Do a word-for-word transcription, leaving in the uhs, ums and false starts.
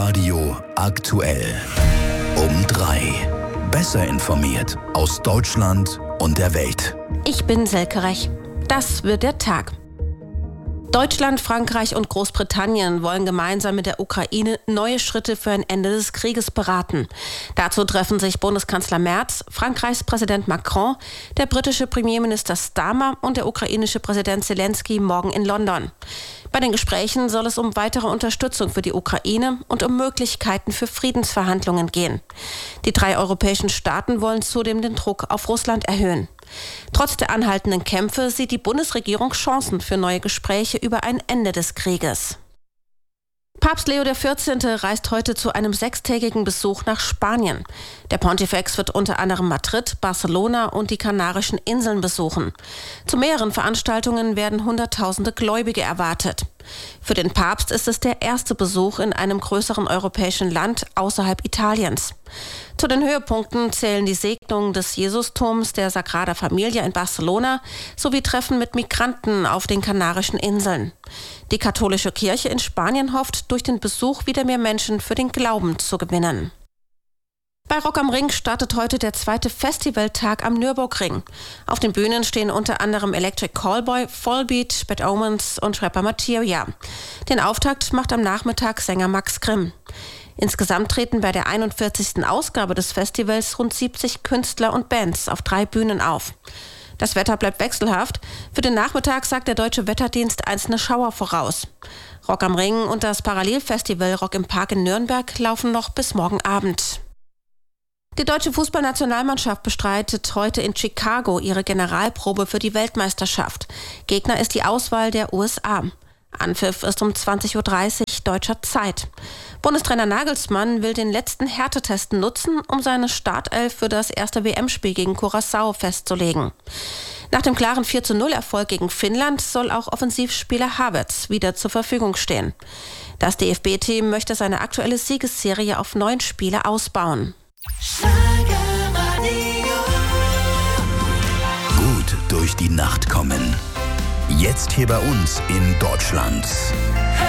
Radio aktuell. Um drei. Besser informiert aus Deutschland und der Welt. Ich bin Selke Rech. Das wird der Tag. Deutschland, Frankreich und Großbritannien wollen gemeinsam mit der Ukraine neue Schritte für ein Ende des Krieges beraten. Dazu treffen sich Bundeskanzler Merz, Frankreichs Präsident Macron, der britische Premierminister Starmer und der ukrainische Präsident Zelensky morgen in London. Bei den Gesprächen soll es um weitere Unterstützung für die Ukraine und um Möglichkeiten für Friedensverhandlungen gehen. Die drei europäischen Staaten wollen zudem den Druck auf Russland erhöhen. Trotz der anhaltenden Kämpfe sieht die Bundesregierung Chancen für neue Gespräche über ein Ende des Krieges. Papst Leo der vierzehnte. reist heute zu einem sechstägigen Besuch nach Spanien. Der Pontifex wird unter anderem Madrid, Barcelona und die Kanarischen Inseln besuchen. Zu mehreren Veranstaltungen werden Hunderttausende Gläubige erwartet. Für den Papst ist es der erste Besuch in einem größeren europäischen Land außerhalb Italiens. Zu den Höhepunkten zählen die Segnung des Jesusturms der Sagrada Familia in Barcelona sowie Treffen mit Migranten auf den Kanarischen Inseln. Die katholische Kirche in Spanien hofft, durch den Besuch wieder mehr Menschen für den Glauben zu gewinnen. Bei Rock am Ring startet heute der zweite Festivaltag am Nürburgring. Auf den Bühnen stehen unter anderem Electric Callboy, Volbeat, Bad Omens und Rapper Materia. Den Auftakt macht am Nachmittag Sänger Max Grimm. Insgesamt treten bei der einundvierzigsten Ausgabe des Festivals rund siebzig Künstler und Bands auf drei Bühnen auf. Das Wetter bleibt wechselhaft. Für den Nachmittag sagt der Deutsche Wetterdienst einzelne Schauer voraus. Rock am Ring und das Parallelfestival Rock im Park in Nürnberg laufen noch bis morgen Abend. Die deutsche Fußballnationalmannschaft bestreitet heute in Chicago ihre Generalprobe für die Weltmeisterschaft. Gegner ist die Auswahl der U S A. Anpfiff ist um zwanzig Uhr dreißig deutscher Zeit. Bundestrainer Nagelsmann will den letzten Härtetest nutzen, um seine Startelf für das erste W M-Spiel gegen Curaçao festzulegen. Nach dem klaren vier zu null Erfolg gegen Finnland soll auch Offensivspieler Havertz wieder zur Verfügung stehen. Das D F B-Team möchte seine aktuelle Siegesserie auf neun Spiele ausbauen. Gut durch die Nacht kommen. Jetzt hier bei uns in Deutschland.